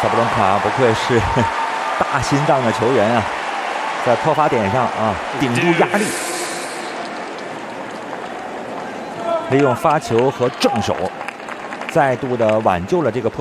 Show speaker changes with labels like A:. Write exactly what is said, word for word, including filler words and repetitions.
A: 萨布伦卡不愧是大心脏的球员啊，在破发点上啊顶住压力，利用发球和正手，再度的挽救了这个破。